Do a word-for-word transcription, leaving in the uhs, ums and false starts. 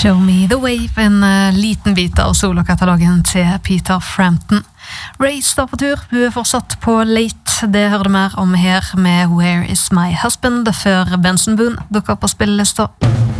Show Me The Wave, en uh, liten bit av solokatalogen til Peter Frampton. Ray står på tur, hun er fortsatt på late. Det hører du mer om her med Where Is My Husband, før Benson Boone dukker på spillelista.